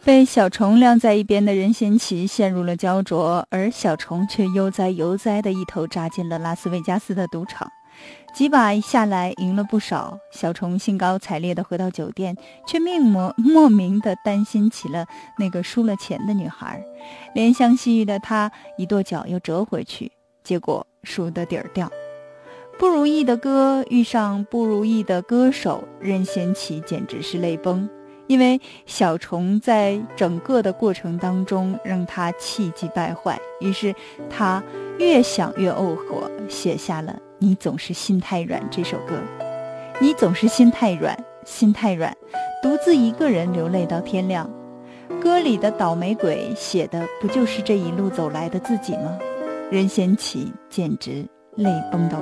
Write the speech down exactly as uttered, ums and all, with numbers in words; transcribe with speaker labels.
Speaker 1: 被小虫晾在一边的任贤齐陷入了焦灼，而小虫却悠哉悠哉地一头扎进了拉斯维加斯的赌场。几把下来赢了不少，小虫兴高采烈地回到酒店，却命莫莫名地担心起了那个输了钱的女孩。怜香惜玉的他一跺脚又折回去，结果输得底儿掉。不如意的歌遇上不如意的歌手，任贤齐简直是泪崩。因为小虫在整个的过程当中让他气急败坏，于是他越想越怄火，写下了你总是心太软这首歌。你总是心太软，心太软，独自一个人流泪到天亮。歌里的倒霉鬼写的不就是这一路走来的自己吗？任贤齐简直泪崩到